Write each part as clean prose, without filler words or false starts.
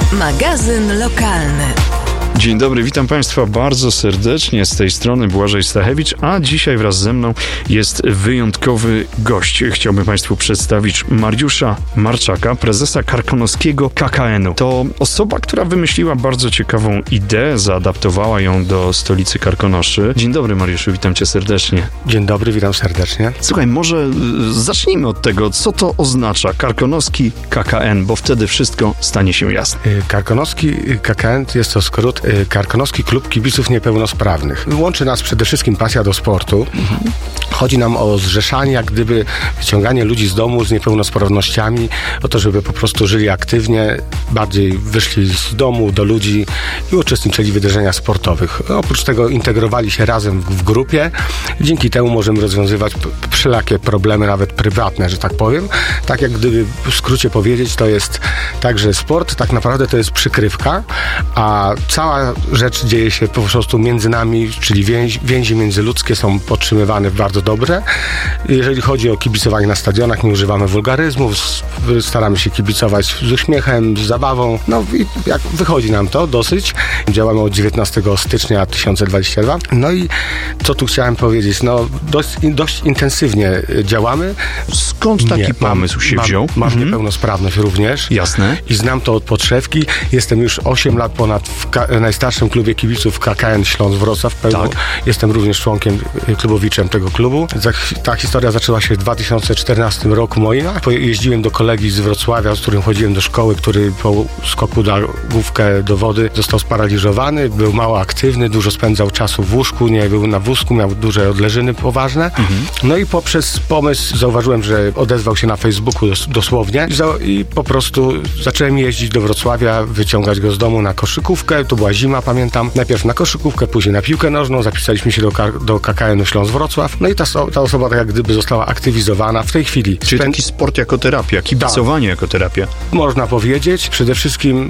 Magazyn lokalny. Dzień dobry, witam Państwa bardzo serdecznie. Z tej strony Błażej Stachewicz, a dzisiaj wraz ze mną jest wyjątkowy gość. Chciałbym Państwu przedstawić Mariusza Marczaka, prezesa karkonoskiego KKN-u. To osoba, która wymyśliła bardzo ciekawą ideę, zaadaptowała ją do stolicy Karkonoszy. Dzień dobry, Mariuszu, witam Cię serdecznie. Dzień dobry, witam serdecznie. Słuchaj, może zacznijmy od tego, co to oznacza karkonoski KKN, bo wtedy wszystko stanie się jasne. Karkonoski KKN jest to skrót Karkonoski Klub Kibiców Niepełnosprawnych. Łączy nas przede wszystkim pasja do sportu. Chodzi nam o zrzeszanie, jak gdyby wyciąganie ludzi z domu z niepełnosprawnościami, o to, żeby po prostu żyli aktywnie, bardziej wyszli z domu do ludzi i uczestniczyli w wydarzeniach sportowych. Oprócz tego integrowali się razem w grupie. Dzięki temu możemy rozwiązywać wszelakie problemy, nawet prywatne, że tak powiem. Tak jak gdyby w skrócie powiedzieć, to jest tak, że sport tak naprawdę to jest przykrywka, a cała rzecz dzieje się po prostu między nami, czyli więzi międzyludzkie są podtrzymywane bardzo dobrze. Jeżeli chodzi o kibicowanie na stadionach, nie używamy wulgaryzmów, staramy się kibicować z uśmiechem, z zabawą. No i jak wychodzi nam to dosyć. Działamy od 19 stycznia 2022. No i co tu chciałem powiedzieć? No dość intensywnie działamy. Skąd taki pomysł się wziął? Mam niepełnosprawność również. Jasne. I znam to od podszewki. Jestem już 8 lat ponad w najstarszym klubie kibiców KKN Śląsk-Wrocław. Tak. Jestem również członkiem, klubowiczem tego klubu. Ta historia zaczęła się w 2014 roku moja. Jeździłem do kolegi z Wrocławia, z którym chodziłem do szkoły, który po skoku na główkę do wody został sparaliżowany, był mało aktywny, dużo spędzał czasu w łóżku, nie był na wózku, miał duże odleżyny poważne. No i poprzez pomysł zauważyłem, że odezwał się na Facebooku dosłownie i po prostu zacząłem jeździć do Wrocławia, wyciągać go z domu na koszykówkę. To była zima, pamiętam. Najpierw na koszykówkę, później na piłkę nożną. Zapisaliśmy się do KKN-u Śląsk-Wrocław. No i ta osoba tak jak gdyby została aktywizowana w tej chwili. Czyli taki sport jako terapia, kibicowanie jako terapia. Można powiedzieć. Przede wszystkim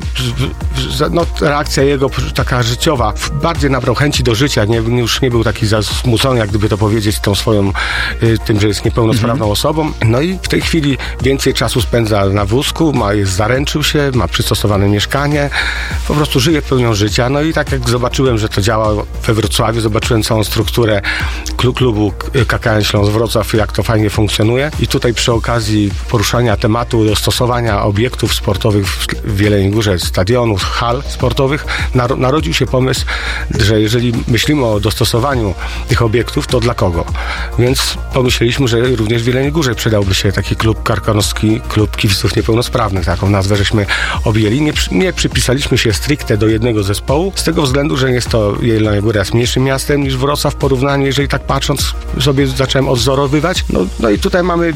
reakcja jego taka życiowa. Bardziej nabrał chęci do życia. Już nie był taki zasmucony, jak gdyby to powiedzieć, tą swoją, tym, że jest niepełnosprawną osobą. No i w tej chwili więcej czasu spędza na wózku, zaręczył się, ma przystosowane mieszkanie. Po prostu żyje pełnią życia. No i tak jak zobaczyłem, że to działa we Wrocławiu, zobaczyłem całą strukturę klubu KKN Śląsk-Wrocław, jak to fajnie funkcjonuje. I tutaj przy okazji poruszania tematu dostosowania obiektów sportowych w Jeleniej Górze, stadionów, hal sportowych, narodził się pomysł, że jeżeli myślimy o dostosowaniu tych obiektów, to dla kogo? Więc pomyśleliśmy, że również w Jeleniej Górze przydałby się taki klub karkonoski, klub kibiców niepełnosprawnych. Taką nazwę żeśmy objęli. Nie przypisaliśmy się stricte do jednego zespołu, z tego względu, że jest to Jelenia Góra jest mniejszym miastem niż Wrocław w porównaniu, jeżeli tak patrząc sobie zacząłem odwzorowywać. No i tutaj mamy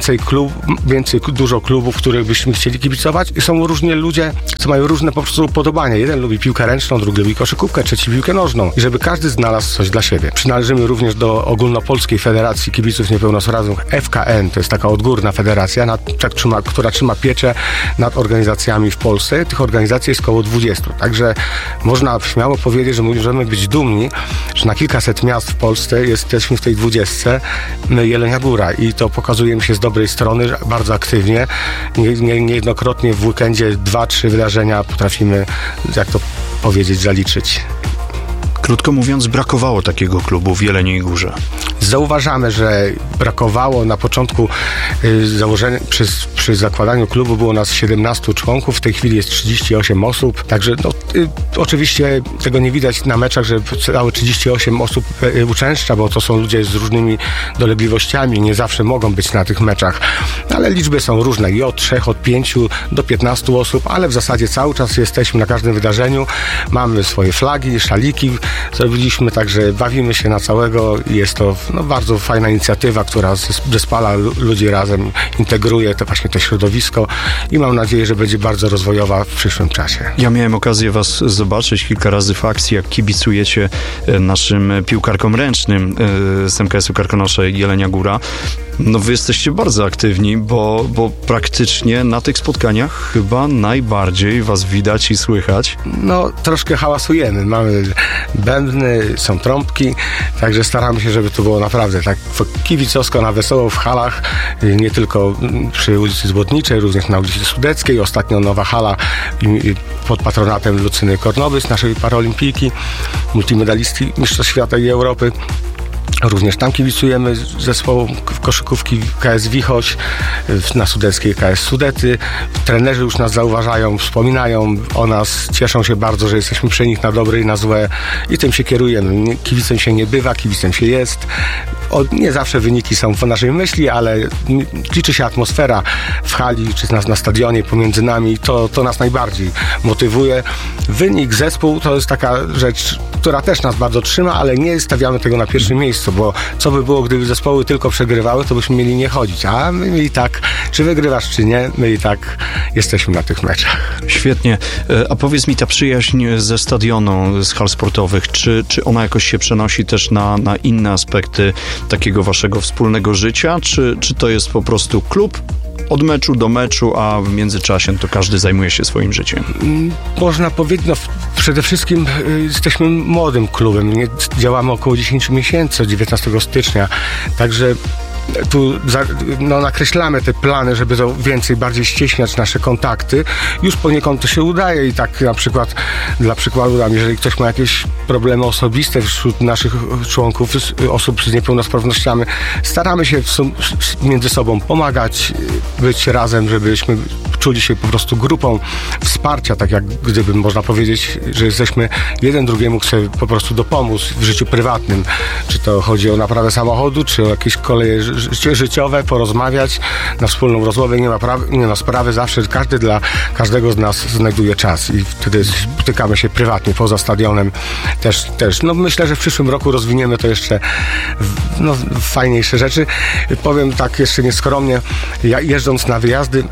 dużo klubów, których byśmy chcieli kibicować i są różni ludzie, co mają różne po prostu upodobania. Jeden lubi piłkę ręczną, drugi lubi koszykówkę, trzeci piłkę nożną. I żeby każdy znalazł coś dla siebie. Przynależymy również do Ogólnopolskiej Federacji Kibiców Niepełnosprawnych FKN, to jest taka odgórna federacja, która trzyma pieczę nad organizacjami w Polsce. Tych organizacji jest około 20. Także można śmiało powiedzieć, że możemy być dumni, że na kilkaset miast w Polsce jesteśmy w tej 20 Jelenia Góra i to pokazujemy się z dobrej strony, bardzo aktywnie. Niejednokrotnie w weekendzie 2-3 wydarzenia potrafimy, jak to powiedzieć, zaliczyć. Krótko mówiąc, brakowało takiego klubu w Jeleniej Górze. Zauważamy, że brakowało na początku przy zakładaniu klubu było nas 17 członków, w tej chwili jest 38 osób, także oczywiście tego nie widać na meczach, że całe 38 osób uczęszcza, bo to są ludzie z różnymi dolegliwościami, nie zawsze mogą być na tych meczach, ale liczby są różne i od 3, od 5 do 15 osób, ale w zasadzie cały czas jesteśmy na każdym wydarzeniu, mamy swoje flagi, szaliki, zrobiliśmy, także bawimy się na całego i jest to bardzo fajna inicjatywa, która zespala ludzi razem, integruje to środowisko i mam nadzieję, że będzie bardzo rozwojowa w przyszłym czasie. Ja miałem okazję Was zobaczyć kilka razy w akcji, jak kibicujecie naszym piłkarkom ręcznym z MKS-u Karkonosze Jelenia Góra. No wy jesteście bardzo aktywni, bo praktycznie na tych spotkaniach chyba najbardziej was widać i słychać. No, troszkę hałasujemy. Mamy bębny, są trąbki, także staramy się, żeby to było naprawdę tak kibicowsko, na wesoło w halach, nie tylko przy ulicy Zbrodniczej, również na ulicy Sudeckiej. Ostatnio nowa hala pod patronatem Lucyny Kornowy z naszej paraolimpijki, multimedalistki Mistrzostw Świata i Europy. Również tam kibicujemy zespołom koszykówki KS Wichoć, na Sudeckiej KS Sudety. Trenerzy już nas zauważają, wspominają o nas, cieszą się bardzo, że jesteśmy przy nich na dobre i na złe i tym się kierujemy. Kibicem się nie bywa, kibicem się jest. Nie zawsze wyniki są w naszej myśli, ale liczy się atmosfera w hali czy na stadionie pomiędzy nami. To nas najbardziej motywuje. Wynik, zespół to jest taka rzecz, która też nas bardzo trzyma, ale nie stawiamy tego na pierwszym miejscu, bo co by było, gdyby zespoły tylko przegrywały, to byśmy mieli nie chodzić. A my i tak, czy wygrywasz, czy nie, my i tak jesteśmy na tych meczach. Świetnie. A powiedz mi, ta przyjaźń ze stadionu, z hal sportowych, czy ona jakoś się przenosi też na inne aspekty takiego waszego wspólnego życia, czy to jest po prostu klub od meczu do meczu, a w międzyczasie to każdy zajmuje się swoim życiem? Można powiedzieć, przede wszystkim jesteśmy młodym klubem. Działamy około 10 miesięcy, od 19 stycznia, także tu nakreślamy te plany, żeby to więcej, bardziej ścieśniać nasze kontakty. Już poniekąd to się udaje i tak na przykład, dla przykładu, jeżeli ktoś ma jakieś problemy osobiste wśród naszych członków, osób z niepełnosprawnościami, staramy się między sobą pomagać, być razem, żebyśmy czuli się po prostu grupą wsparcia, tak jak gdyby można powiedzieć, że jesteśmy jeden drugiemu, chce po prostu dopomóc w życiu prywatnym. Czy to chodzi o naprawę samochodu, czy o jakieś koleje życiowe, porozmawiać na wspólną rozmowę. Nie ma sprawy, zawsze każdy dla każdego z nas znajduje czas i wtedy spotykamy się prywatnie, poza stadionem też. No myślę, że w przyszłym roku rozwiniemy to jeszcze fajniejsze rzeczy. Powiem tak jeszcze nieskromnie, jeżdżąc na wyjazdy,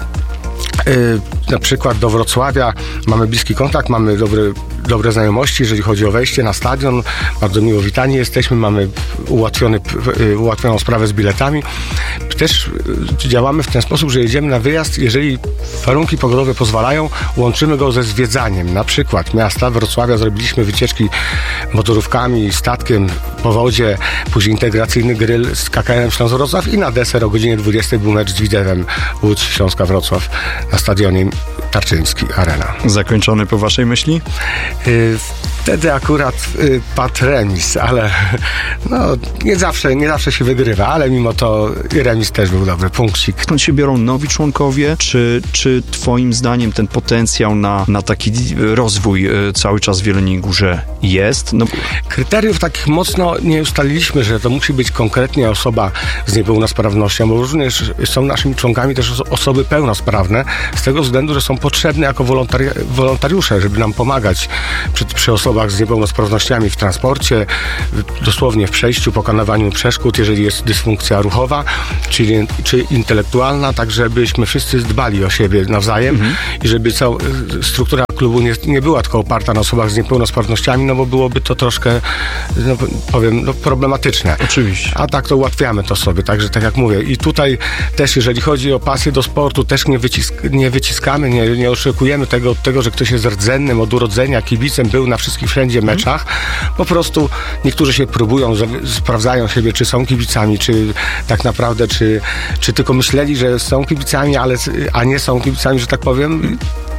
na przykład do Wrocławia, mamy bliski kontakt, mamy dobre znajomości, jeżeli chodzi o wejście na stadion. Bardzo miło witani jesteśmy, mamy ułatwioną sprawę z biletami. Też działamy w ten sposób, że jedziemy na wyjazd, jeżeli warunki pogodowe pozwalają, łączymy go ze zwiedzaniem. Na przykład miasta Wrocławia zrobiliśmy wycieczki motorówkami, statkiem po wodzie, później integracyjny grill z KKN Śląsk-Wrocław i na deser o godzinie 20 był mecz z Widzewem Łódź Śląska-Wrocław na stadionie Tarczyński Arena. Zakończony po waszej myśli? Wtedy akurat padł remis, ale nie zawsze się wygrywa, ale mimo to remis też był dobry, punkcik. Skąd się biorą nowi członkowie? Czy twoim zdaniem ten potencjał na taki rozwój cały czas w Jeleniej Górze jest? Kryteriów takich mocno nie ustaliliśmy, że to musi być konkretnie osoba z niepełnosprawnością, bo również są naszymi członkami też osoby pełnosprawne, z tego względu, że są potrzebne jako wolontariusze, żeby nam pomagać przy osobach z niepełnosprawnościami w transporcie, dosłownie w przejściu, pokonywaniu przeszkód, jeżeli jest dysfunkcja ruchowa, czy intelektualna, tak żebyśmy wszyscy dbali o siebie nawzajem i żeby cała struktura klubu nie była tylko oparta na osobach z niepełnosprawnościami, bo byłoby to troszkę, problematyczne. Oczywiście. A tak to ułatwiamy to sobie, także tak jak mówię. I tutaj też, jeżeli chodzi o pasję do sportu, też nie wyciskamy, nie oczekujemy tego, że ktoś jest rdzennym od urodzenia, kibicem, był na wszystkich wszędzie meczach. Po prostu niektórzy się próbują, sprawdzają siebie, czy są kibicami, czy tak naprawdę, czy tylko myśleli, że są kibicami, a nie są kibicami, że tak powiem.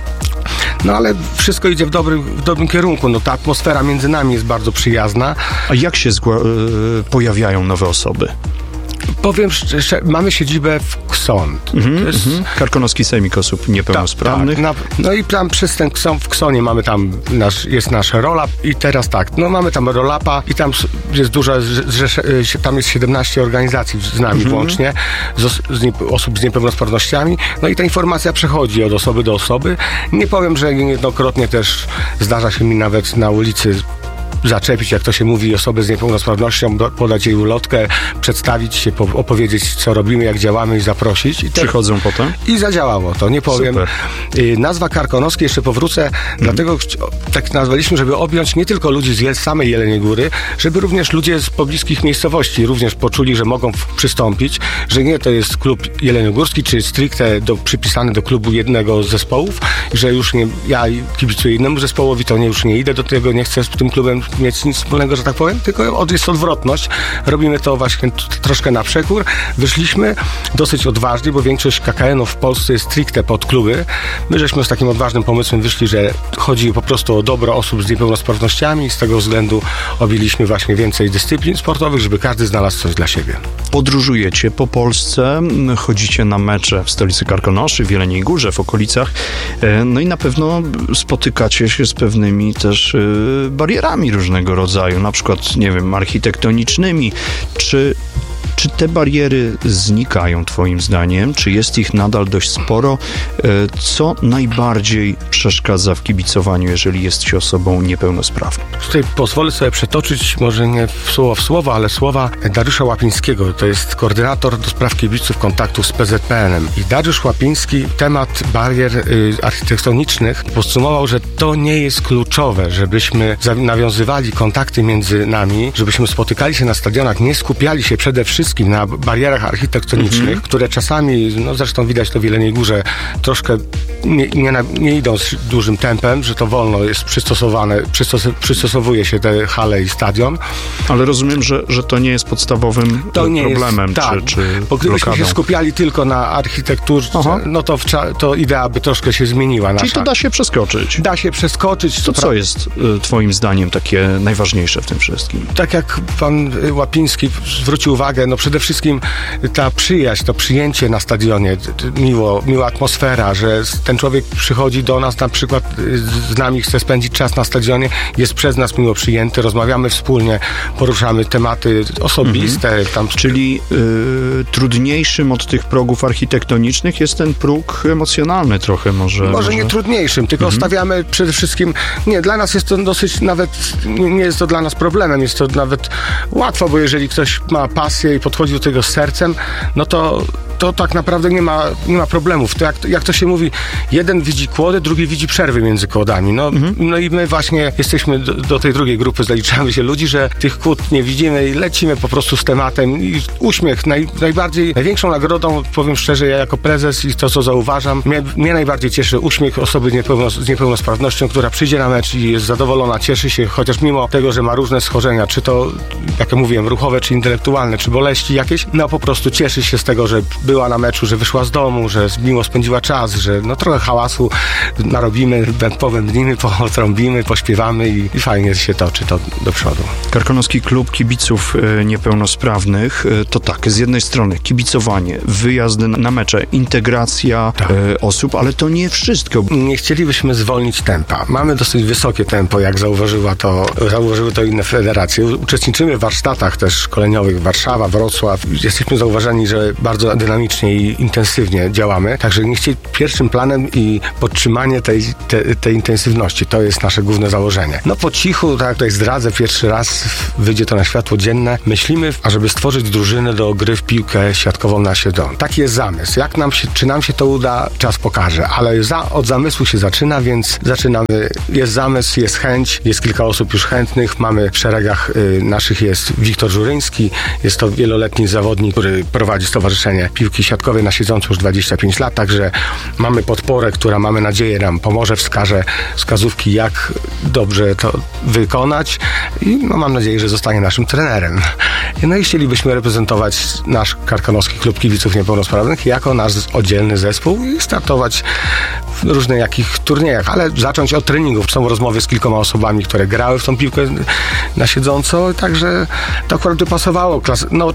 Ale wszystko idzie w dobrym kierunku. Ta atmosfera między nami jest bardzo przyjazna. A jak się pojawiają nowe osoby? Powiem szczerze, mamy siedzibę w Ksąt. Karkonoski Sejmik Osób Niepełnosprawnych. I tam przez ten w Ksonie mamy tam jest nasz roll-up i teraz mamy tam roll-upa i tam jest duża, tam jest 17 organizacji z nami włącznie, osób z niepełnosprawnościami. I ta informacja przechodzi od osoby do osoby. Nie powiem, że niejednokrotnie też zdarza się mi nawet na ulicy zaczepić, jak to się mówi, osobę z niepełnosprawnością, podać jej ulotkę, przedstawić się, opowiedzieć, co robimy, jak działamy i zaprosić. Przychodzą potem? I zadziałało to, nie powiem. Super. Nazwa Karkonoski, jeszcze powrócę, dlatego tak nazwaliśmy, żeby objąć nie tylko ludzi z samej Jeleniej Góry, żeby również ludzie z pobliskich miejscowości również poczuli, że mogą przystąpić, że nie to jest klub jeleniogórski, czy stricte przypisany do klubu jednego z zespołów, że już nie, ja kibicuję innemu zespołowi, to już nie idę do tego, nie chcę z tym klubem mieć nic wspólnego, że tak powiem, tylko jest odwrotność. Robimy to właśnie troszkę na przekór. Wyszliśmy dosyć odważnie, bo większość KKN-ów w Polsce jest stricte pod kluby. My żeśmy z takim odważnym pomysłem wyszli, że chodzi po prostu o dobro osób z niepełnosprawnościami i z tego względu objęliśmy właśnie więcej dyscyplin sportowych, żeby każdy znalazł coś dla siebie. Podróżujecie po Polsce, chodzicie na mecze w stolicy Karkonoszy, w Jeleniej Górze, w okolicach, no i na pewno spotykacie się z pewnymi też barierami różnego rodzaju, na przykład, nie wiem, architektonicznymi. Czy te bariery znikają twoim zdaniem? Czy jest ich nadal dość sporo? Co najbardziej przeszkadza w kibicowaniu, jeżeli jest się osobą niepełnosprawną? Tutaj pozwolę sobie przetoczyć, może nie w słowo, ale słowa Dariusza Łapińskiego. To jest koordynator do spraw kibiców kontaktów z PZPN-em. I Dariusz Łapiński temat barier architektonicznych podsumował, że to nie jest kluczowe, żebyśmy nawiązywali kontakty między nami, żebyśmy spotykali się na stadionach, nie skupiali się przede wszystkim na barierach architektonicznych, które czasami, no zresztą widać to w Jeleniej Górze, troszkę nie idą z dużym tempem, że to wolno jest przystosowuje się te hale i stadion. Ale rozumiem, że to nie jest podstawowym problemem, jest, tak, czy bo gdybyśmy się skupiali tylko na architekturze, no to idea by troszkę się zmieniła nasza. Czyli to da się przeskoczyć. Da się przeskoczyć. Co jest twoim zdaniem takie najważniejsze w tym wszystkim? Tak jak pan Łapiński zwrócił uwagę, no przede wszystkim ta przyjaźń, to przyjęcie na stadionie, miła atmosfera, że ten człowiek przychodzi do nas, na przykład z nami chce spędzić czas na stadionie, jest przez nas miło przyjęty, rozmawiamy wspólnie, poruszamy tematy osobiste. Czyli trudniejszym od tych progów architektonicznych jest ten próg emocjonalny trochę może. Może nie trudniejszym, tylko stawiamy przede wszystkim, dla nas jest to dosyć nawet, nie jest to dla nas problemem, jest to nawet łatwo, bo jeżeli ktoś ma pasję i podchodzi do tego z sercem, no to tak naprawdę nie ma problemów. To jak to się mówi, jeden widzi kłody, drugi widzi przerwy między kłodami. No i my właśnie jesteśmy do tej drugiej grupy, zaliczamy się ludzi, że tych kłód nie widzimy i lecimy po prostu z tematem i uśmiech największą nagrodą, powiem szczerze, ja jako prezes i to, co zauważam, mnie najbardziej cieszy uśmiech osoby z niepełnosprawnością, która przyjdzie na mecz i jest zadowolona, cieszy się, chociaż mimo tego, że ma różne schorzenia, czy to, jak ja mówiłem, ruchowe, czy intelektualne, czy boleści jakieś, no po prostu cieszy się z tego, że była na meczu, że wyszła z domu, że miło spędziła czas, że trochę hałasu narobimy, powędlimy, potrąbimy, pośpiewamy i fajnie się toczy to do przodu. Karkonoski Klub Kibiców Niepełnosprawnych to tak, z jednej strony kibicowanie, wyjazdy na mecze, integracja osób, ale to nie wszystko. Nie chcielibyśmy zwolnić tempa. Mamy dosyć wysokie tempo, jak zauważyły to inne federacje. Uczestniczymy w warsztatach też szkoleniowych Warszawa, Wrocław. Jesteśmy zauważeni, że bardzo dynamicznie i intensywnie działamy. Także pierwszym planem i podtrzymanie tej intensywności. To jest nasze główne założenie. No po cichu, tak jak tutaj zdradzę, pierwszy raz wyjdzie to na światło dzienne. Myślimy, ażeby stworzyć drużynę do gry w piłkę siatkową na siedząco. Taki jest zamysł. Czy nam się to uda, czas pokaże. Ale od zamysłu się zaczyna, więc zaczynamy. Jest zamysł, jest chęć, jest kilka osób już chętnych. Mamy w szeregach naszych jest Wiktor Żuryński. Jest to wieloletni zawodnik, który prowadzi Stowarzyszenie Piłki Siatkowej na siedząco już 25 lat. Także mamy podporę, która mamy nadzieję nam pomoże, wskaże wskazówki, jak dobrze to wykonać i mam nadzieję, że zostanie naszym trenerem. No i chcielibyśmy reprezentować nasz Karkonoski Klub Kibiców Niepełnosprawnych jako nasz oddzielny zespół i startować w różnych jakich turniejach, ale zacząć od treningów. Są rozmowy z kilkoma osobami, które grały w tą piłkę na siedząco, także to akurat by pasowało.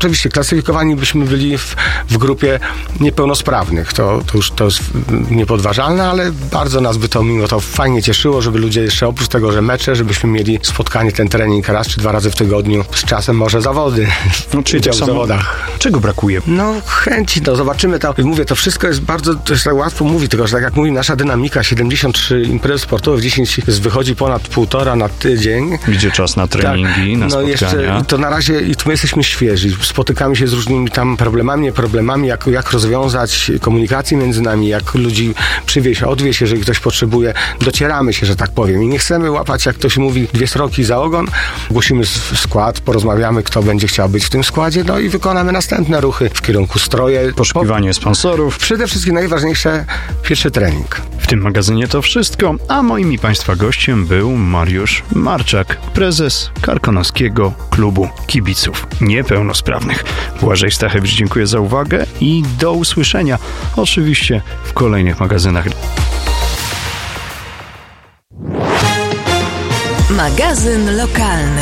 oczywiście klasyfikowani byśmy byli w grupie niepełnosprawnych. To jest niepodważalne, ale bardzo nas by to mimo to fajnie cieszyło, żeby ludzie jeszcze oprócz tego, że mecze, żebyśmy mieli spotkanie, ten trening raz czy 2 razy w tygodniu, z czasem może zawody. No, czyli udział w zawodach. Czego brakuje? No chęci, zobaczymy. Mówię, to wszystko jest bardzo, to jest tak łatwo mówić, tylko że tak jak mówi nasza dynamika, 73 imprezy sportowe, 10 wychodzi ponad 1,5 na tydzień. Gdzie czas na treningi, na spotkania. Jeszcze to na razie i tu my jesteśmy świeży. Spotykamy się z różnymi tam problemami, jak rozwiązać komunikację między nami, jak ludzi przywieźć, odwieźć, jeżeli ktoś potrzebuje. Docieramy się, że tak powiem. I nie chcemy łapać, jak ktoś mówi, 2 sroki za ogon. Głosimy skład, porozmawiamy, kto będzie chciał być w tym składzie, no i wykonamy następne ruchy w kierunku stroje. Poszukiwanie sponsorów. Przede wszystkim najważniejsze, pierwszy trening. W tym magazynie to wszystko, a moim i Państwa gościem był Mariusz Marczak, prezes Karkonoskiego Klubu Kibiców Niepełnosprawnych. Błażej Stachewicz, dziękuję za uwagę i do usłyszenia oczywiście w kolejnych magazynach. Magazyn lokalny.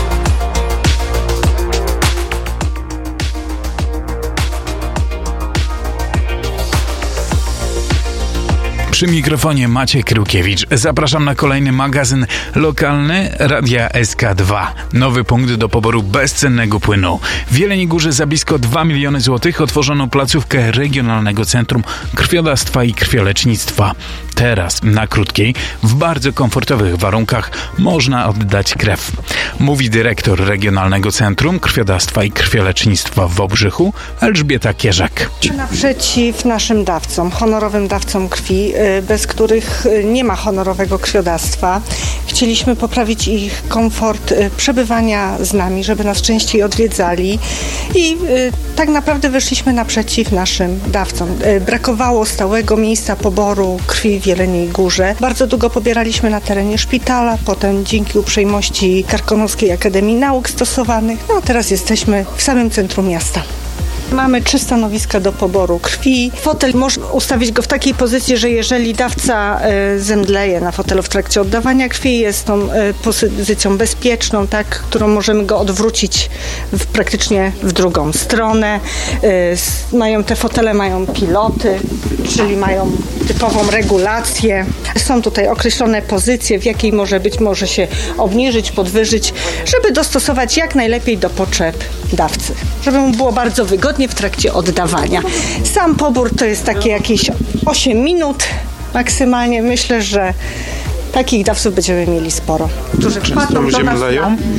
Przy mikrofonie Maciek Rukiewicz. Zapraszam na kolejny magazyn lokalny Radia SK2. Nowy punkt do poboru bezcennego płynu. W Jeleniej Górze za blisko 2 miliony złotych otworzono placówkę Regionalnego Centrum Krwiodawstwa i Krwiolecznictwa. Teraz, na Krótkiej, w bardzo komfortowych warunkach można oddać krew. Mówi dyrektor Regionalnego Centrum Krwiodawstwa i Krwiolecznictwa w Wałbrzychu, Elżbieta Kierzak. Naprzeciw naszym dawcom, honorowym dawcom krwi, bez których nie ma honorowego krwiodawstwa. Chcieliśmy poprawić ich komfort przebywania z nami, żeby nas częściej odwiedzali i tak naprawdę wyszliśmy naprzeciw naszym dawcom. Brakowało stałego miejsca poboru krwi w Jeleniej Górze. Bardzo długo pobieraliśmy na terenie szpitala, potem dzięki uprzejmości Karkonoskiej Akademii Nauk Stosowanych, no a teraz jesteśmy w samym centrum miasta. Mamy 3 stanowiska do poboru krwi. Fotel można ustawić go w takiej pozycji, że jeżeli dawca zemdleje na fotelu w trakcie oddawania krwi, jest tą pozycją bezpieczną, tak, którą możemy go odwrócić praktycznie w drugą stronę. Te fotele mają piloty, czyli mają typową regulację. Są tutaj określone pozycje, w jakiej może się obniżyć, podwyżyć, żeby dostosować jak najlepiej do potrzeb dawcy. Żeby mu było bardzo wygodnie w trakcie oddawania. Sam pobór to jest takie jakieś 8 minut maksymalnie. Myślę, że takich dawców będziemy mieli sporo. Którzy wpadną do nas.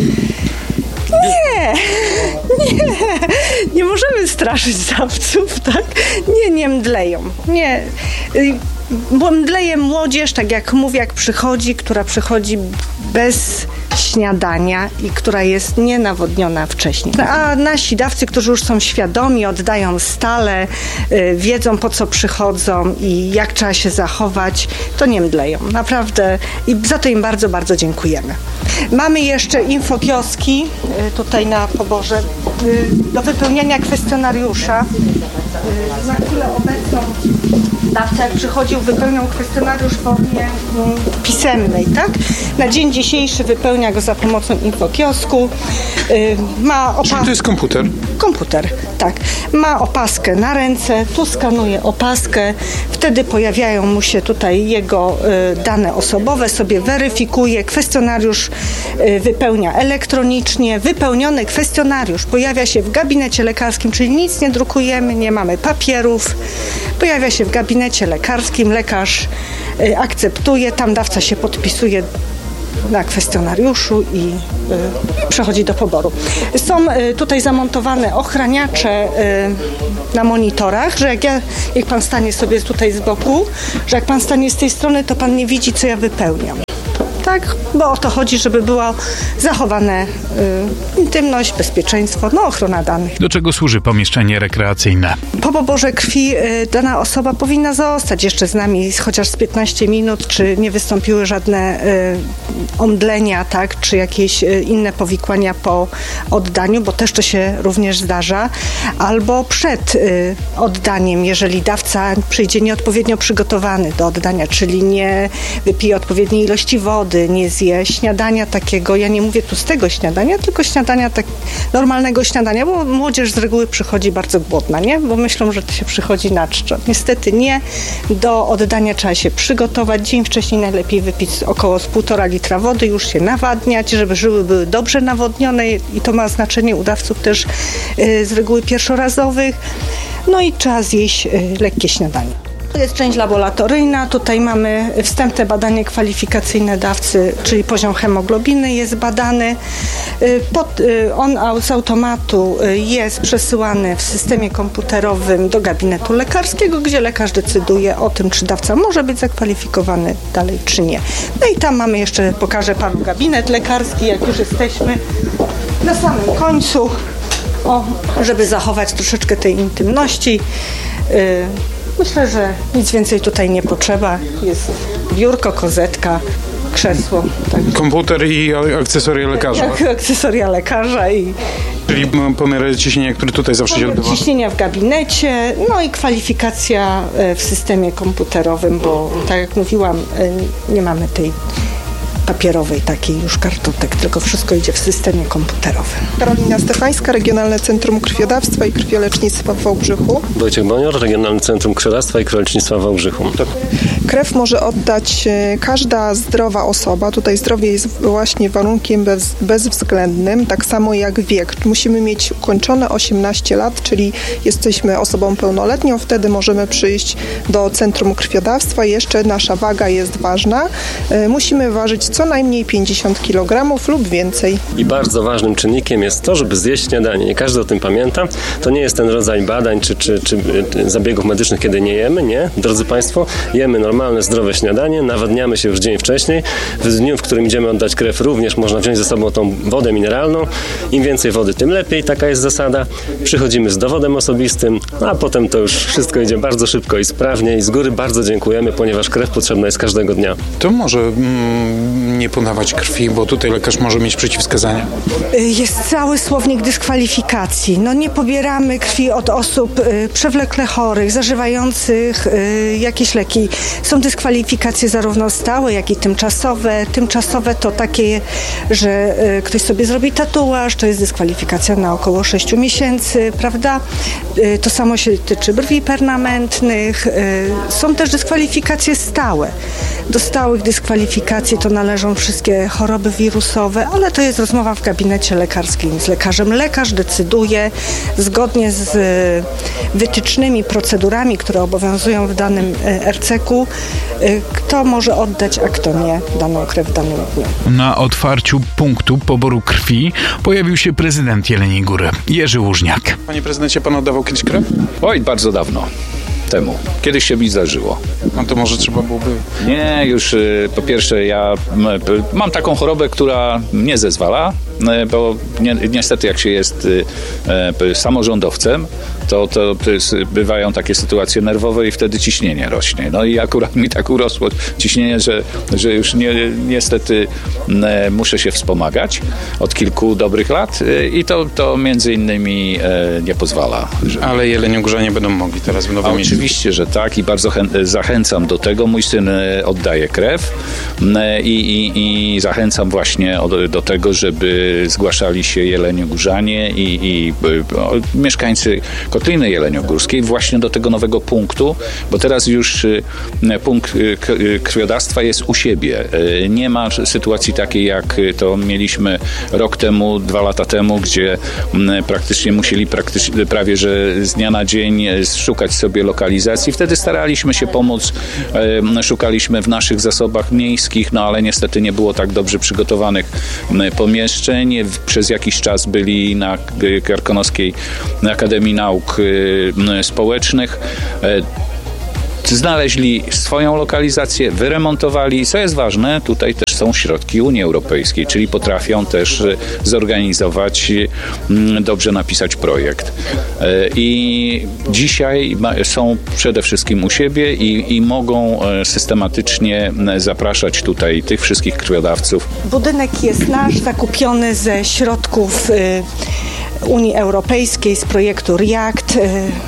Nie możemy straszyć dawców, tak? Nie mdleją. Nie. Bo mdleje młodzież, tak jak mówię, która przychodzi bez śniadania i która jest nienawodniona wcześniej. A nasi dawcy, którzy już są świadomi, oddają stale, wiedzą po co przychodzą i jak trzeba się zachować, to nie mdleją. Naprawdę i za to im bardzo, bardzo dziękujemy. Mamy jeszcze infokioski tutaj na poborze do wypełniania kwestionariusza. Na chwilę obecną dawca, jak przychodził, wypełniał kwestionariusz w formie pisemnej, tak? Na dzień dzisiejszy wypełnia go za pomocą infokiosku. Czyli to jest komputer? Komputer, tak. Ma opaskę na ręce, tu skanuje opaskę, wtedy pojawiają mu się tutaj jego dane osobowe, sobie weryfikuje, kwestionariusz wypełnia elektronicznie, wypełniony kwestionariusz pojawia się w gabinecie lekarskim, czyli nic nie drukujemy, nie mamy papierów, pojawia się w gabinecie lekarskim, lekarz akceptuje, tam dawca się podpisuje na kwestionariuszu i przechodzi do poboru. Są tutaj zamontowane ochraniacze na monitorach, że jak pan stanie sobie tutaj z boku, że jak pan stanie z tej strony, to pan nie widzi, co ja wypełniam. Tak, bo o to chodzi, żeby była zachowane intymność, bezpieczeństwo, ochrona danych. Do czego służy pomieszczenie rekreacyjne? Po poborze krwi dana osoba powinna zostać jeszcze z nami chociaż z 15 minut, czy nie wystąpiły żadne omdlenia, tak, czy jakieś inne powikłania po oddaniu, bo też to się również zdarza, albo przed oddaniem, jeżeli dawca przyjdzie nieodpowiednio przygotowany do oddania, czyli nie wypije odpowiedniej ilości wody, wody nie zje, śniadania takiego, ja nie mówię tłustego śniadania, tylko śniadania normalnego śniadania, bo młodzież z reguły przychodzi bardzo głodna, nie? Bo myślą, że to się przychodzi na czczo. Niestety nie. Do oddania trzeba się przygotować. Dzień wcześniej najlepiej wypić około 1,5 litra wody, już się nawadniać, żeby żyły były dobrze nawodnione i to ma znaczenie u dawców też z reguły pierwszorazowych. No i trzeba zjeść lekkie śniadanie. To jest część laboratoryjna. Tutaj mamy wstępne badanie kwalifikacyjne dawcy, czyli poziom hemoglobiny jest badany. On z automatu jest przesyłany w systemie komputerowym do gabinetu lekarskiego, gdzie lekarz decyduje o tym, czy dawca może być zakwalifikowany dalej, czy nie. No i tam mamy jeszcze, pokażę panu gabinet lekarski, jak już jesteśmy na samym końcu, żeby zachować troszeczkę tej intymności. Myślę, że nic więcej tutaj nie potrzeba. Jest biurko, kozetka, krzesło. Tak. Komputer i akcesoria lekarza. Akcesoria lekarza i... Czyli pomiar ciśnienia, który tutaj zawsze się odbywa. Ciśnienia w gabinecie, no i kwalifikacja w systemie komputerowym, bo tak jak mówiłam, nie mamy tej papierowej takiej już kartotek, tylko wszystko idzie w systemie komputerowym. Karolina Stefańska, Regionalne Centrum Krwiodawstwa i Krwiolecznictwa w Wałbrzychu. Wojciech Bonior, Regionalne Centrum Krwiodawstwa i Krwiolecznictwa w Wałbrzychu. Krew może oddać każda zdrowa osoba. Tutaj zdrowie jest właśnie warunkiem bezwzględnym, tak samo jak wiek. Musimy mieć ukończone 18 lat, czyli jesteśmy osobą pełnoletnią, wtedy możemy przyjść do Centrum Krwiodawstwa. Jeszcze nasza waga jest ważna. Musimy ważyć co najmniej 50 kg lub więcej. I bardzo ważnym czynnikiem jest to, żeby zjeść śniadanie. Nie każdy o tym pamięta. To nie jest ten rodzaj badań czy zabiegów medycznych, kiedy nie jemy. Nie, drodzy Państwo, jemy normalne, zdrowe śniadanie, nawadniamy się już dzień wcześniej. W dniu, w którym idziemy oddać krew, również można wziąć ze sobą tą wodę mineralną. Im więcej wody, tym lepiej. Taka jest zasada. Przychodzimy z dowodem osobistym, a potem to już wszystko idzie bardzo szybko i sprawnie. I z góry bardzo dziękujemy, ponieważ krew potrzebna jest każdego dnia. To może nie podawać krwi, bo tutaj lekarz może mieć przeciwwskazania. Jest cały słownik dyskwalifikacji. No nie pobieramy krwi od osób przewlekle chorych, zażywających jakieś leki. Są dyskwalifikacje zarówno stałe, jak i tymczasowe. Tymczasowe to takie, że ktoś sobie zrobi tatuaż, to jest dyskwalifikacja na około 6 miesięcy, prawda? To samo się tyczy brwi permanentnych. Są też dyskwalifikacje stałe. Do stałych dyskwalifikacji to należą wszystkie choroby wirusowe, ale to jest rozmowa w gabinecie lekarskim z lekarzem. Lekarz decyduje zgodnie z wytycznymi procedurami, które obowiązują w danym RCK-u, kto może oddać, a kto nie daną krew w danym dniu. Na otwarciu punktu poboru krwi pojawił się prezydent Jeleniej Góry, Jerzy Łużniak. Panie prezydencie, pan oddawał kiedyś krew? Oj, bardzo dawno temu. Kiedyś się mi zdarzyło. No to może trzeba byłoby... Nie, już po pierwsze ja mam taką chorobę, która nie zezwala, bo niestety jak się jest samorządowcem, to bywają takie sytuacje nerwowe i wtedy ciśnienie rośnie. No i akurat mi tak urosło ciśnienie, że już niestety muszę się wspomagać od kilku dobrych lat i to między innymi nie pozwala. Ale jeleniogórzanie będą mogli teraz w nowym miejscu. Oczywiście, że tak i bardzo zachęcam do tego. Mój syn oddaje krew i zachęcam właśnie do tego, żeby zgłaszali się jeleniogórzanie i mieszkańcy Kotliny Jeleniogórskiej właśnie do tego nowego punktu, bo teraz już punkt krwiodawstwa jest u siebie. Nie ma sytuacji takiej, jak to mieliśmy rok temu, 2 lata temu, gdzie praktycznie musieli prawie że z dnia na dzień szukać sobie lokalizacji. Wtedy staraliśmy się pomóc, szukaliśmy w naszych zasobach miejskich, no ale niestety nie było tak dobrze przygotowanych pomieszczeń. Przez jakiś czas byli na Karkonoskiej Akademii Nauk Społecznych. Znaleźli swoją lokalizację, wyremontowali. Co jest ważne, tutaj też są środki Unii Europejskiej, czyli potrafią też zorganizować, dobrze napisać projekt. I dzisiaj są przede wszystkim u siebie i mogą systematycznie zapraszać tutaj tych wszystkich krwiodawców. Budynek jest nasz, zakupiony ze środków Unii Europejskiej z projektu REACT,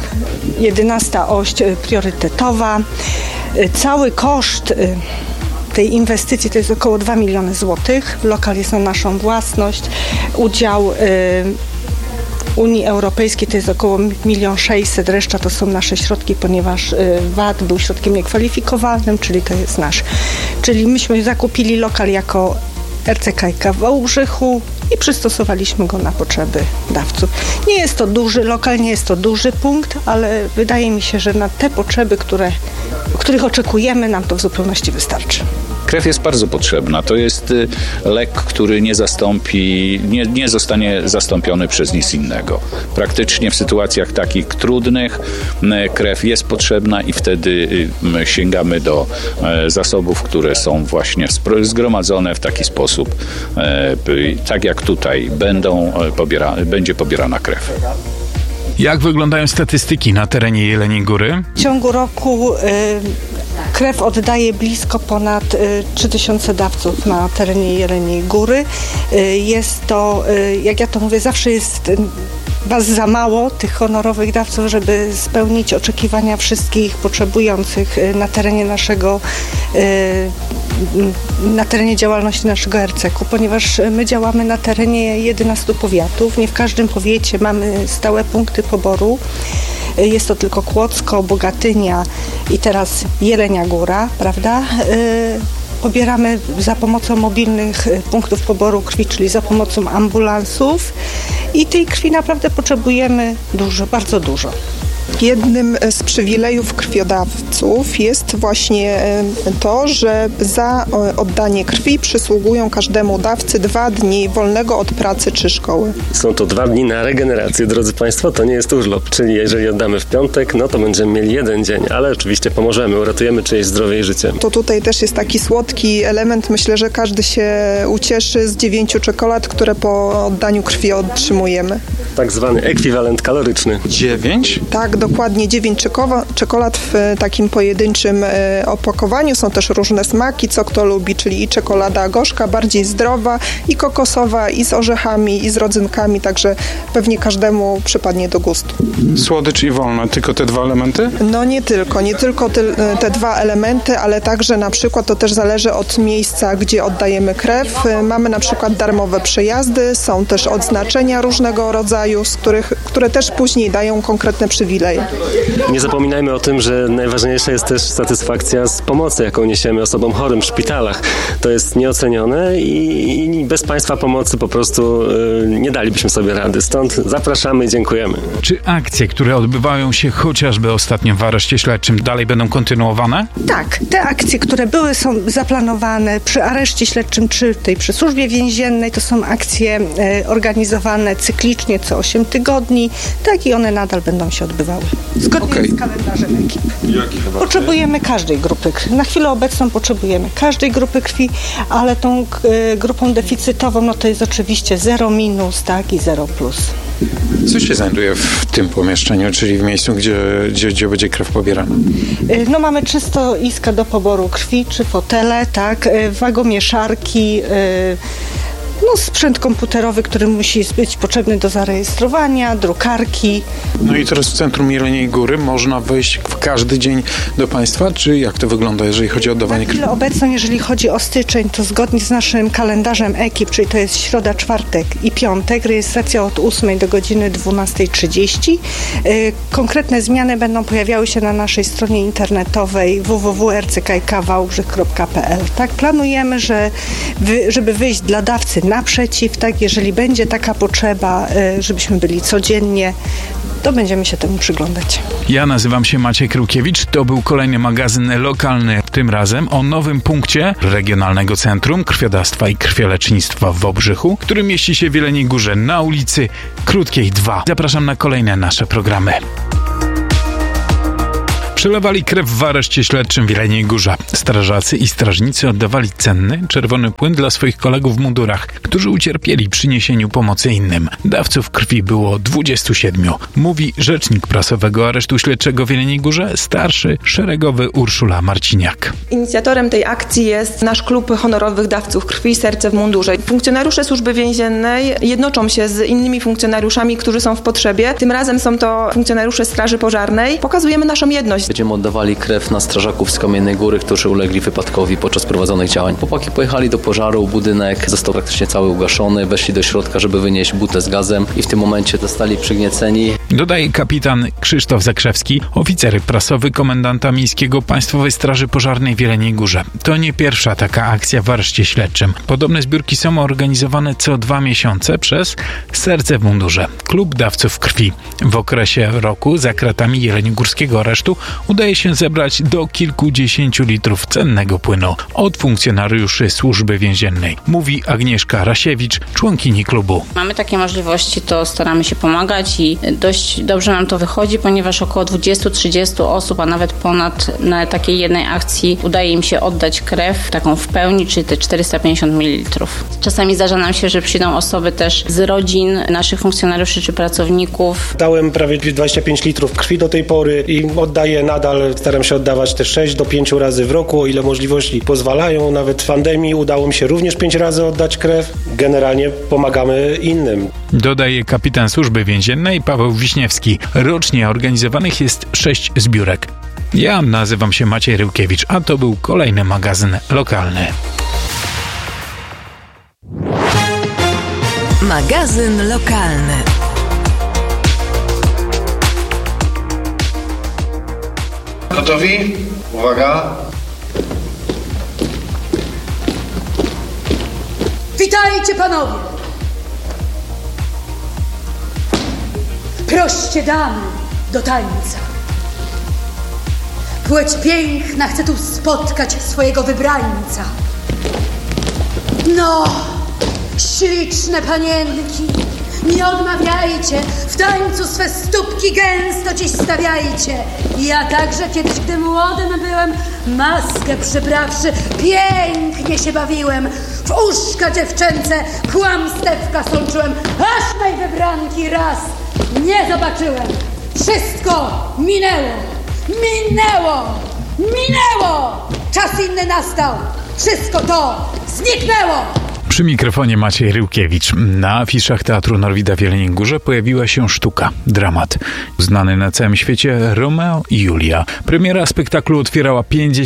11. oś priorytetowa. Cały koszt tej inwestycji to jest około 2 miliony złotych. Lokal jest na naszą własność. Udział Unii Europejskiej to jest około 1 600 000, reszta to są nasze środki, ponieważ VAT był środkiem niekwalifikowalnym, czyli to jest nasz. Czyli myśmy zakupili lokal jako RCKiK w Wałbrzychu i przystosowaliśmy go na potrzeby dawców. Nie jest to duży lokal, nie jest to duży punkt, ale wydaje mi się, że na te potrzeby, których oczekujemy, nam to w zupełności wystarczy. Krew jest bardzo potrzebna. To jest lek, który nie zostanie zastąpiony przez nic innego. Praktycznie w sytuacjach takich trudnych krew jest potrzebna i wtedy sięgamy do zasobów, które są właśnie zgromadzone w taki sposób, tak jak tutaj będzie pobierana krew. Jak wyglądają statystyki na terenie Jeleniej Góry? W ciągu roku krew oddaje blisko ponad 3000 dawców na terenie Jeleniej Góry. Jest to, jak ja to mówię, zawsze jest was za mało, tych honorowych dawców, żeby spełnić oczekiwania wszystkich potrzebujących na terenie działalności naszego RCK-u, ponieważ my działamy na terenie 11 powiatów. Nie w każdym powiecie mamy stałe punkty poboru. Jest to tylko Kłodzko, Bogatynia i teraz Jelenia Góra, prawda? Pobieramy za pomocą mobilnych punktów poboru krwi, czyli za pomocą ambulansów i tej krwi naprawdę potrzebujemy dużo, bardzo dużo. Jednym z przywilejów krwiodawców jest właśnie to, że za oddanie krwi przysługują każdemu dawcy 2 dni wolnego od pracy czy szkoły. Są to 2 dni na regenerację, drodzy Państwo, to nie jest urlop, czyli jeżeli oddamy w piątek, no to będziemy mieli 1 dzień, ale oczywiście pomożemy, uratujemy czyjeś zdrowie i życie. To tutaj też jest taki słodki element, myślę, że każdy się ucieszy z 9 czekolad, które po oddaniu krwi otrzymujemy. Tak zwany ekwiwalent kaloryczny. 9? Tak, dokładnie 9 czekolad w takim pojedynczym opakowaniu. Są też różne smaki, co kto lubi, czyli i czekolada gorzka, bardziej zdrowa, i kokosowa, i z orzechami, i z rodzynkami, także pewnie każdemu przypadnie do gustu. Słodycz i wolne, tylko te 2 elementy? No nie tylko te 2 elementy, ale także na przykład to też zależy od miejsca, gdzie oddajemy krew. Mamy na przykład darmowe przejazdy, są też odznaczenia różnego rodzaju, które też później dają konkretne przywileje. Nie zapominajmy o tym, że najważniejsza jest też satysfakcja z pomocy, jaką niesiemy osobom chorym w szpitalach. To jest nieocenione i bez Państwa pomocy po prostu nie dalibyśmy sobie rady. Stąd zapraszamy i dziękujemy. Czy akcje, które odbywają się chociażby ostatnio w areszcie śledczym, dalej będą kontynuowane? Tak, te akcje, które są zaplanowane przy areszcie śledczym czy przy służbie więziennej, to są akcje organizowane cyklicznie co 8 tygodni, tak i one nadal będą się odbywały. Zgodnie z kalendarzem ekip. Potrzebujemy każdej grupy krwi. Na chwilę obecną potrzebujemy każdej grupy krwi, ale tą grupą deficytową, no to jest oczywiście 0-, tak, i 0+. Co się znajduje w tym pomieszczeniu, czyli w miejscu, gdzie będzie krew pobierana? No mamy 3 stoiska do poboru krwi, 3 fotele, tak, wagomieszarki, sprzęt komputerowy, który musi być potrzebny do zarejestrowania, drukarki. No i teraz w centrum Jeleniej Góry można wejść w każdy dzień do Państwa, czy jak to wygląda, jeżeli chodzi o oddawanie krwi? Obecnie, jeżeli chodzi o styczeń, to zgodnie z naszym kalendarzem ekip, czyli to jest środa, czwartek i piątek, rejestracja od 8 do godziny 12:30. Konkretne zmiany będą pojawiały się na naszej stronie internetowej www.rckikawałbrzych.pl. Tak, planujemy, żeby wyjść dla dawcy naprzeciw, tak, jeżeli będzie taka potrzeba, żebyśmy byli codziennie, to będziemy się temu przyglądać. Ja nazywam się Maciej Krukiewicz. To był kolejny magazyn lokalny, tym razem o nowym punkcie Regionalnego Centrum Krwiodawstwa i Krwiolecznictwa w Wałbrzychu, który mieści się w Jeleniej Górze na ulicy Krótkiej 2. Zapraszam na kolejne nasze programy. Przelewali krew w areszcie śledczym w Jeleniej Górze. Strażacy i strażnicy oddawali cenny, czerwony płyn dla swoich kolegów w mundurach, którzy ucierpieli przy niesieniu pomocy innym. Dawców krwi było 27. Mówi rzecznik prasowego aresztu śledczego w Jeleniej Górze, starszy szeregowy Urszula Marciniak. Inicjatorem tej akcji jest nasz klub honorowych dawców krwi Serce w mundurze. Funkcjonariusze służby więziennej jednoczą się z innymi funkcjonariuszami, którzy są w potrzebie. Tym razem są to funkcjonariusze Straży Pożarnej. Pokazujemy naszą jedność. Będziemy oddawali krew na strażaków z Kamiennej Góry, którzy ulegli wypadkowi podczas prowadzonych działań. Chłopaki pojechali do pożaru, budynek został praktycznie cały ugaszony, weszli do środka, żeby wynieść butę z gazem i w tym momencie zostali przygnieceni. Dodaje kapitan Krzysztof Zakrzewski, oficer prasowy komendanta miejskiego Państwowej Straży Pożarnej w Jeleniej Górze. To nie pierwsza taka akcja w areszcie śledczym. Podobne zbiórki są organizowane co 2 miesiące przez Serce w Mundurze, klub dawców krwi. W okresie roku za kratami jeleniogórskiego aresztu udaje się zebrać do kilkudziesięciu litrów cennego płynu od funkcjonariuszy służby więziennej, mówi Agnieszka Rasiewicz, członkini klubu. Mamy takie możliwości, to staramy się pomagać i dość dobrze nam to wychodzi, ponieważ około 20-30 osób, a nawet ponad na takiej jednej akcji udaje im się oddać krew, taką w pełni, czyli te 450 ml. Czasami zdarza nam się, że przyjdą osoby też z rodzin naszych funkcjonariuszy czy pracowników. Dałem prawie 25 litrów krwi do tej pory i oddaję nadal, staram się oddawać te 6 do 5 razy w roku, o ile możliwości pozwalają. Nawet w pandemii udało mi się również 5 razy oddać krew. Generalnie pomagamy innym. Dodaje kapitan służby więziennej Paweł Wiśniewski. Rocznie organizowanych jest 6 zbiórek. Ja nazywam się Maciej Ryłkiewicz, a to był kolejny magazyn lokalny. Magazyn lokalny. Gotowi? Uwaga! Witajcie panowie! Proście damy do tańca. Płeć piękna chce tu spotkać swojego wybrańca. No, śliczne panienki, nie odmawiajcie, w tańcu swe stópki gęsto dziś stawiajcie. Ja także kiedyś, gdy młodym byłem, maskę przybrawszy, pięknie się bawiłem. W uszka dziewczęce kłamstewka sączyłem, aż mej wybranki raz nie zobaczyłem. Wszystko minęło, minęło, minęło. Czas inny nastał, wszystko to zniknęło. Przy mikrofonie Maciej Ryłkiewicz. Na afiszach Teatru Norwida w Jeleniej Górze pojawiła się sztuka, dramat. Znany na całym świecie Romeo i Julia. Premiera spektaklu otwierała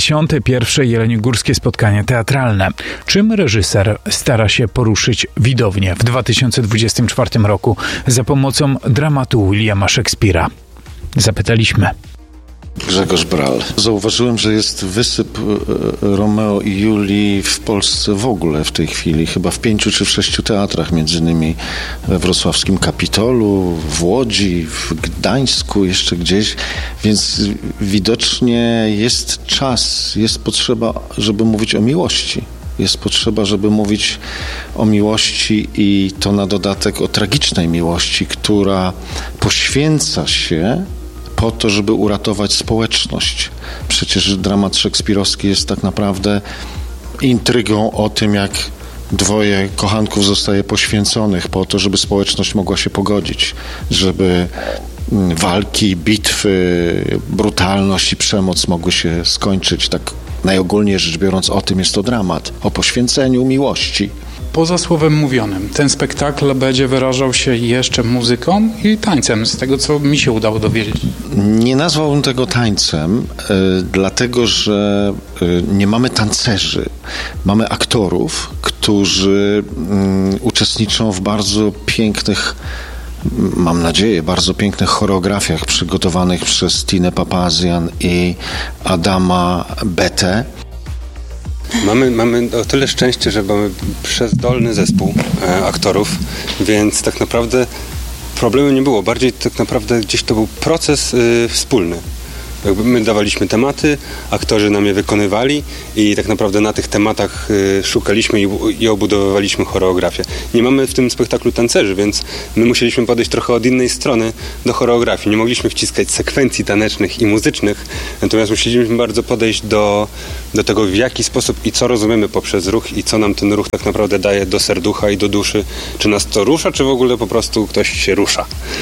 51. jeleniogórskie spotkanie teatralne. Czym reżyser stara się poruszyć widownię w 2024 roku za pomocą dramatu Williama Shakespeare'a? Zapytaliśmy. Grzegorz Bral. Zauważyłem, że jest wysyp Romeo i Julii w Polsce w ogóle w tej chwili. Chyba w 5 czy w 6 teatrach, między innymi we wrocławskim Kapitolu, w Łodzi, w Gdańsku, jeszcze gdzieś. Więc widocznie jest czas, jest potrzeba, żeby mówić o miłości. Jest potrzeba, żeby mówić o miłości i to na dodatek o tragicznej miłości, która poświęca się po to, żeby uratować społeczność. Przecież dramat szekspirowski jest tak naprawdę intrygą o tym, jak 2 kochanków zostaje poświęconych po to, żeby społeczność mogła się pogodzić, żeby walki, bitwy, brutalność i przemoc mogły się skończyć. Tak najogólniej rzecz biorąc, o tym jest to dramat, o poświęceniu miłości. Poza słowem mówionym, ten spektakl będzie wyrażał się jeszcze muzyką i tańcem, z tego co mi się udało dowiedzieć. Nie nazwałbym tego tańcem, dlatego że nie mamy tancerzy. Mamy aktorów, którzy uczestniczą w bardzo pięknych, mam nadzieję, bardzo pięknych choreografiach przygotowanych przez Tinę Papazian i Adama Betę. Mamy o tyle szczęście, że mamy przezdolny zespół aktorów, więc tak naprawdę problemu nie było. Bardziej tak naprawdę gdzieś to był proces wspólny. Jakby my dawaliśmy tematy, aktorzy nam je wykonywali i tak naprawdę na tych tematach szukaliśmy i obudowywaliśmy choreografię. Nie mamy w tym spektaklu tancerzy, więc my musieliśmy podejść trochę od innej strony do choreografii. Nie mogliśmy wciskać sekwencji tanecznych i muzycznych, natomiast musieliśmy bardzo podejść do tego, w jaki sposób i co rozumiemy poprzez ruch i co nam ten ruch tak naprawdę daje do serducha i do duszy. Czy nas to rusza, czy w ogóle po prostu ktoś się rusza.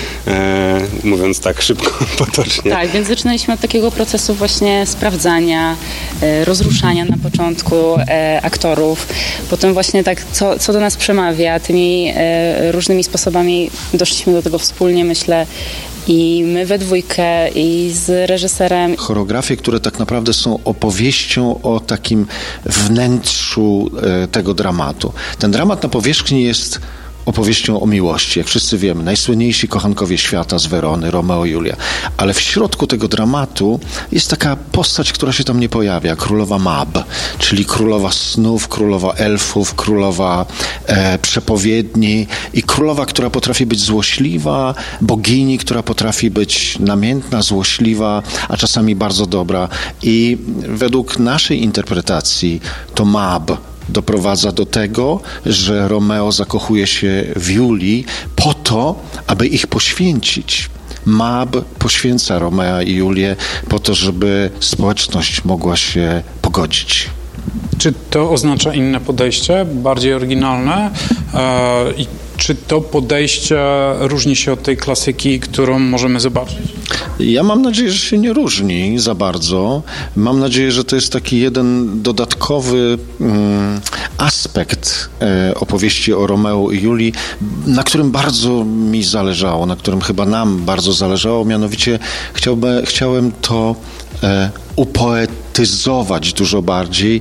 Mówiąc tak szybko, potocznie. Tak, więc zaczynaliśmy od takiego procesu właśnie sprawdzania, rozruszania na początku aktorów, potem właśnie tak, co do nas przemawia, tymi różnymi sposobami doszliśmy do tego wspólnie, myślę, i my we dwójkę i z reżyserem. Choreografie, które tak naprawdę są opowieścią o takim wnętrzu tego dramatu. Ten dramat na powierzchni jest opowieścią o miłości, jak wszyscy wiemy, najsłynniejsi kochankowie świata z Werony, Romeo i Julia. Ale w środku tego dramatu jest taka postać, która się tam nie pojawia, królowa Mab, czyli królowa snów, królowa elfów, królowa przepowiedni i królowa, która potrafi być złośliwa, bogini, która potrafi być namiętna, złośliwa, a czasami bardzo dobra. I według naszej interpretacji to Mab doprowadza do tego, że Romeo zakochuje się w Julii po to, aby ich poświęcić. Mab poświęca Romea i Julię po to, żeby społeczność mogła się pogodzić. Czy to oznacza inne podejście, bardziej oryginalne? I czy to podejście różni się od tej klasyki, którą możemy zobaczyć? Ja mam nadzieję, że się nie różni za bardzo. Mam nadzieję, że to jest taki jeden dodatkowy aspekt opowieści o Romeo i Julii, na którym bardzo mi zależało, na którym chyba nam bardzo zależało. Mianowicie chciałem to upoetyzować dużo bardziej.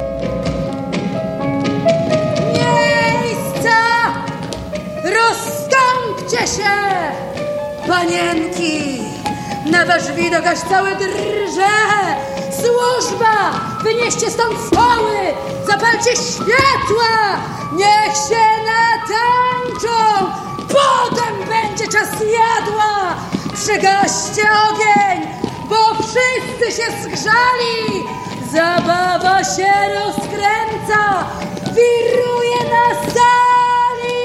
Rozstąpcie się, panienki! Na wasz widok aż cały drże! Służba! Wynieście stąd stoły! Zapalcie światła! Niech się natańczą! Potem będzie czas jadła! Przygaście ogień, bo wszyscy się zgrzali! Zabawa się rozkręca! Wiruje na sali!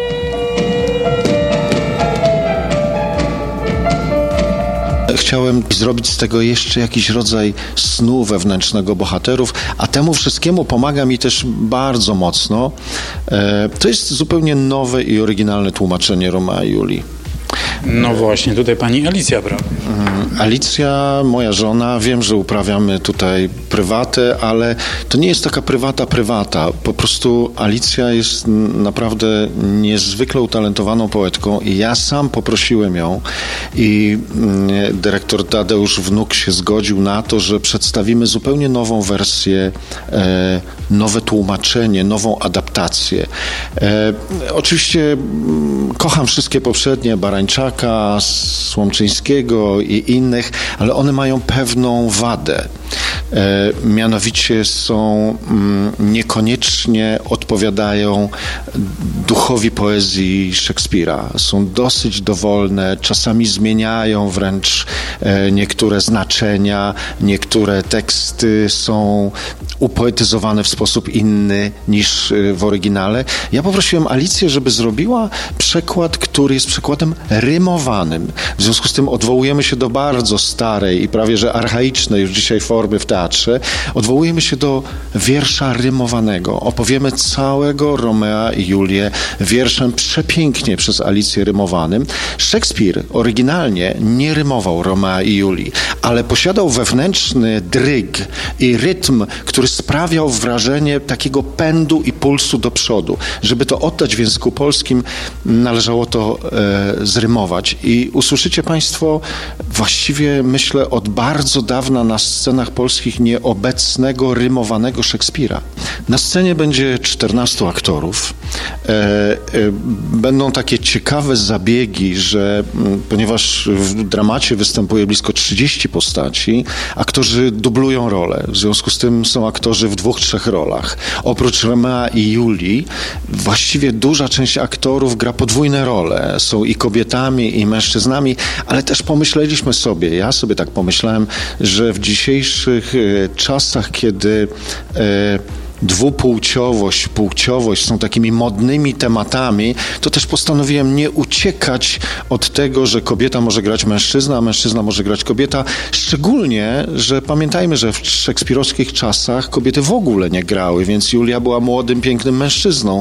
Chciałem zrobić z tego jeszcze jakiś rodzaj snu wewnętrznego bohaterów, a temu wszystkiemu pomaga mi też bardzo mocno. To jest zupełnie nowe i oryginalne tłumaczenie Romea i Julii. No właśnie, tutaj pani Alicja brała. Alicja, moja żona, wiem, że uprawiamy tutaj prywatę, ale to nie jest taka prywata. Po prostu Alicja jest naprawdę niezwykle utalentowaną poetką i ja sam poprosiłem ją i dyrektor Tadeusz Wnuk się zgodził na to, że przedstawimy zupełnie nową wersję, nowe tłumaczenie, nową adaptację. Oczywiście kocham wszystkie poprzednie, Barańczaka, Słomczyńskiego i innych, ale one mają pewną wadę. Mianowicie niekoniecznie odpowiadają duchowi poezji Szekspira. Są dosyć dowolne, czasami zmieniają wręcz niektóre znaczenia, niektóre teksty są upoetyzowane w sposób inny niż w oryginale. Ja poprosiłem Alicję, żeby zrobiła przekład, który jest przekładem rymowanym. W związku z tym odwołujemy się do bardzo starej i prawie że archaicznej już dzisiaj formy w teatrze. Odwołujemy się do wiersza rymowanego. Opowiemy całego Romea i Julię wierszem przepięknie przez Alicję rymowanym. Szekspir oryginalnie nie rymował Romea i Julii, ale posiadał wewnętrzny dryg i rytm, który sprawiał wrażenie takiego pędu i pulsu do przodu. Żeby to oddać w języku polskim, należało to zrymować. I usłyszycie Państwo właściwie, myślę, od bardzo dawna na scenach polskich nieobecnego, rymowanego Szekspira. Na scenie będzie 14 aktorów. Będą takie ciekawe zabiegi, że ponieważ w dramacie występuje blisko 30 postaci, aktorzy dublują rolę. W związku z tym są aktorzy w 2-3 rolach. Oprócz Romea i Julii właściwie duża część aktorów gra podwójne role. Są i kobietami, i mężczyznami, ale też pomyśleliśmy sobie, ja sobie tak pomyślałem, że w dzisiejszych czasach, kiedy dwupłciowość, płciowość są takimi modnymi tematami, to też postanowiłem nie uciekać od tego, że kobieta może grać mężczyzna, a mężczyzna może grać kobieta. Szczególnie, że pamiętajmy, że w szekspirowskich czasach kobiety w ogóle nie grały, więc Julia była młodym, pięknym mężczyzną.